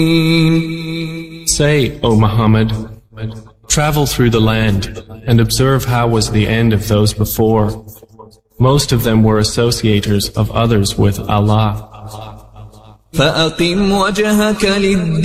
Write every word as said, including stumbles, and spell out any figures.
Say, O Muhammad, travel through the land and observe how was the end of those before. Most of them were associators of others with Allah. فأقم وجهك للدين